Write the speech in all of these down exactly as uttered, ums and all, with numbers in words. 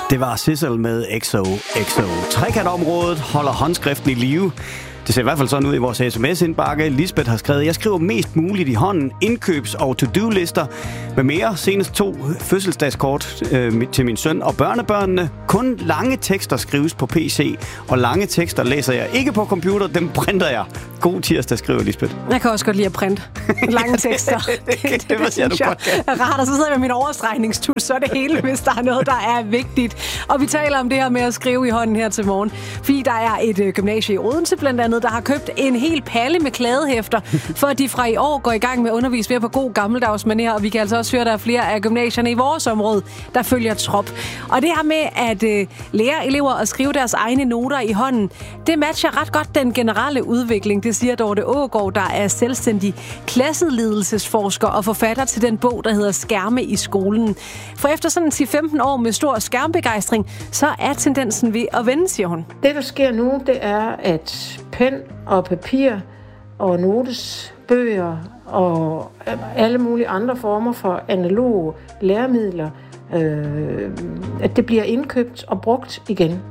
Det var Sissel med X O X O. Trekantområdet holder håndskriften i live. Det ser i hvert fald sådan ud i vores sms-indbakke. Lisbeth har skrevet, jeg skriver mest muligt i hånden, indkøbs- og to-do-lister med mere. Senest to fødselsdagskort øh, til min søn og børnebørnene. Kun lange tekster skrives på P C, og lange tekster læser jeg ikke på computer. Dem printer jeg. God tirsdag, skriver Lisbeth. Jeg kan også godt lide at printe lange tekster. det, det, det, det, det synes jeg er rart, og så sidder jeg med min overstregningstus, så er det hele, hvis der er noget, der er vigtigt. Og vi taler om det her med at skrive i hånden her til morgen, fordi der er et øh, gymnasie i Odense blandt andet, der har købt en hel palle med kladehæfter, for at de fra i år går i gang med at undervise mere på god gammeldags manér, og vi kan altså også høre, at der er flere af gymnasierne i vores område, der følger trop. Og det her med at øh, lære elever at skrive deres egne noter i hånden, det matcher ret godt den generelle udvikling. Det siger Dorte Aagaard, der er selvstændig klasseledelsesforsker og forfatter til den bog, der hedder Skærme i skolen. For efter sådan ti til femten år med stor skærmbegejstring, så er tendensen ved at vende, siger hun. Det, der sker nu, det er, at pen og papir og notesbøger og alle mulige andre former for analoge læremidler, øh, at det bliver indkøbt og brugt igen.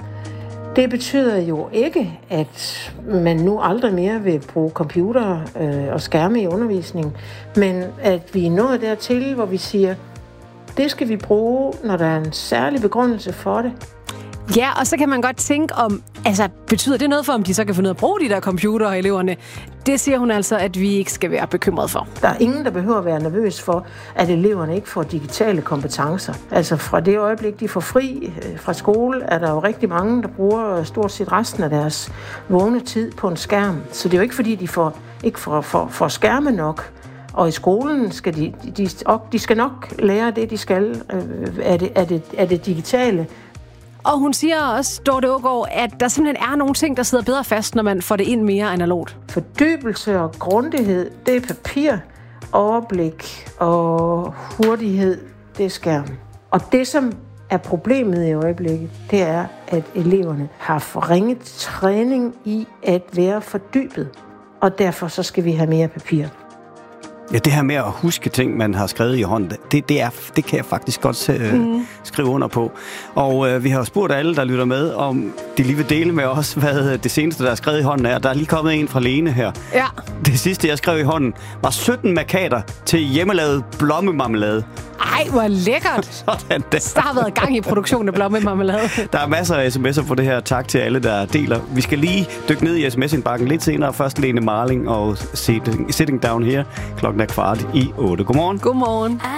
Det betyder jo ikke, at man nu aldrig mere vil bruge computer øh, og skærme i undervisning, men at vi er nået dertil, hvor vi siger, det skal vi bruge, når der er en særlig begrundelse for det. Ja, og så kan man godt tænke om, altså betyder det noget for, om de så kan finde ud af at bruge de der computer og eleverne? Det siger hun altså, at vi ikke skal være bekymret for. Der er ingen, der behøver at være nervøs for, at eleverne ikke får digitale kompetencer. Altså fra det øjeblik, de får fri fra skole, er der jo rigtig mange, der bruger stort set resten af deres vågne tid på en skærm. Så det er jo ikke, fordi de får, ikke får, får, får skærme nok. Og i skolen skal de, de, de skal nok lære det, de skal af det, af det, af det digitale. Og hun siger også, Dorte Aagaard, at der simpelthen er nogle ting, der sidder bedre fast, når man får det ind mere analogt. Fordybelse og grundighed, det er papir. Overblik og hurtighed, det er skærm. Og det, som er problemet i øjeblikket, det er, at eleverne har forringet træning i at være fordybet. Og derfor så skal vi have mere papir. Ja, det her med at huske ting, man har skrevet i hånden, det, det, er, det kan jeg faktisk godt øh, mm. skrive under på. Og øh, vi har spurgt alle, der lytter med, om de lige vil dele med os, hvad det seneste, der er skrevet i hånden er. Der er lige kommet en fra Lene her. Ja. Det sidste, jeg skrev i hånden, var sytten markader til hjemmelavet blommemarmelade. Ej, hvor lækkert. Sådan der. Der har været gang i produktionen af blommemarmelade. Der er masser af sms'er på det her. Tak til alle, der deler. Vi skal lige dykke ned i sms-indbakken lidt senere. Først Lene Marling og Sitting Down Here. Klokken er kvart i otte. Godmorgen. Godmorgen.